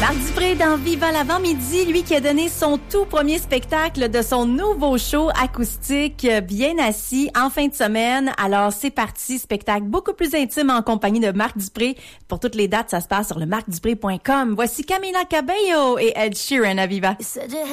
Marc Dupré dans Viva l'avant-midi, lui qui a donné son tout premier spectacle de son nouveau show acoustique Bien assis en fin de semaine. Alors c'est parti, spectacle beaucoup plus intime en compagnie de Marc Dupré. Pour toutes les dates, ça se passe sur le marcdupré.com. Voici Camila Cabello et Ed Sheeran à Viva.